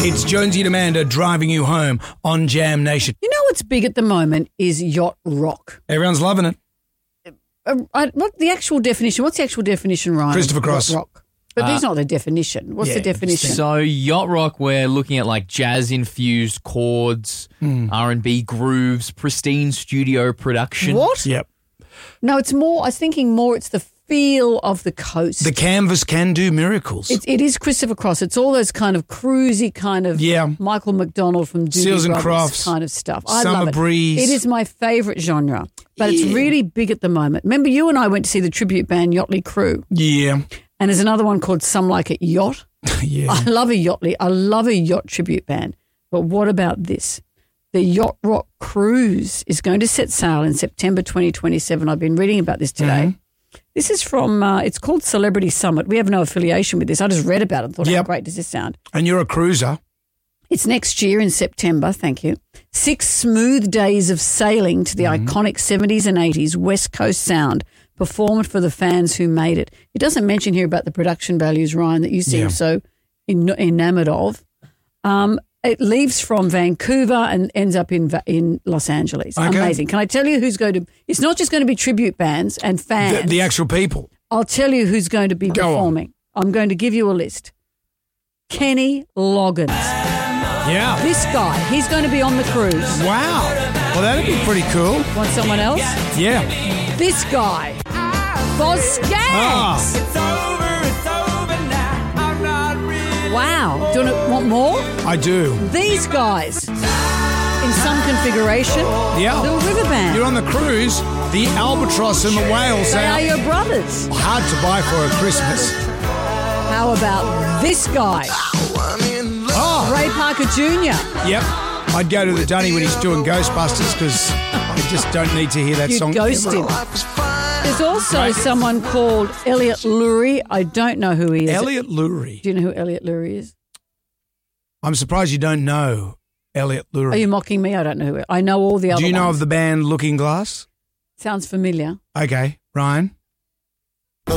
It's Jonesy and Amanda driving you home on Jam Nation. You know what's big at the moment is yacht rock. Everyone's loving it. What's the actual definition, Ryan? Christopher Cross. Yacht rock. But there's not the definition. What's the definition? So yacht rock, we're looking at like jazz-infused chords, R&B grooves, pristine studio production. What? Yep. No, it's more, I was thinking more it's the feel of the coast. The canvas can do miracles. It is Christopher Cross. It's all those kind of cruisy kind of Michael McDonald from Doobie Seals and Brothers Crofts kind of stuff. I Summer love it. Breeze. It is my favourite genre, but it's really big at the moment. Remember you and I went to see the tribute band Yachtly Crew? Yeah. And there's another one called Some Like It Yacht. Yeah. I love a yacht tribute band. But what about this? The Yacht Rock Cruise is going to set sail in September 2027. I've been reading about this today. This is from, it's called Celebrity Summit. We have no affiliation with this. I just read about it and thought, how great does this sound? And you're a cruiser. It's next year in September, thank you. 6 smooth days of sailing to the iconic 70s and 80s West Coast sound performed for the fans who made it. It doesn't mention here about the production values, Ryan, that you seem so enamoured of. It leaves from Vancouver and ends up in Los Angeles. Okay. Amazing. Can I tell you who's going to – it's not just going to be tribute bands and fans. The actual people. I'll tell you who's going to be performing. I'm going to give you a list. Kenny Loggins. Yeah. This guy, he's going to be on the cruise. Wow. Well, that'd be pretty cool. Want someone else? Yeah. This guy, Boz Scaggs. Wow. Do you want more? I do. These guys, in some configuration, yeah. Little River Band. You're on the cruise, the albatross and the whales. They are your brothers. Hard to buy for a Christmas. How about this guy? Ray Parker Jr. Yep. I'd go to the Dunny when he's doing Ghostbusters because I just don't need to hear that You'd song. Ghost him. There's also someone called Elliot Lurie. I don't know who he is. Elliot Lurie. Do you know who Elliot Lurie is? I'm surprised you don't know Elliot Lurie. Are you mocking me? I don't know who. I know all the other ones. Do you know of the band Looking Glass? Sounds familiar. Okay. Ryan? I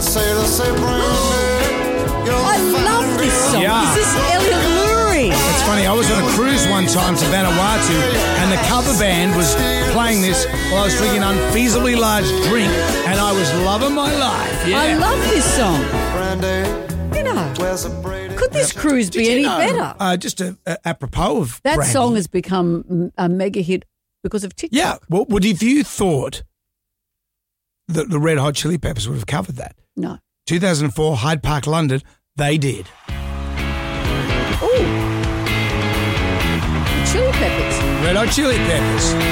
love this song. Yeah. Is this Elliot Lurie? It's funny. I was on a cruise one time to Vanuatu and the cover band was playing this while I was drinking an unfeasibly large drink and I was loving my life. Yeah. I love this song. You know, could this cruise be any better? Just apropos of that Brandy. song has become a mega hit because of TikTok. Yeah. Well, would if you thought that the Red Hot Chili Peppers would have covered that? No. 2004, Hyde Park, London, they did. Ooh. Chili Peppers. Red Hot Chili Peppers.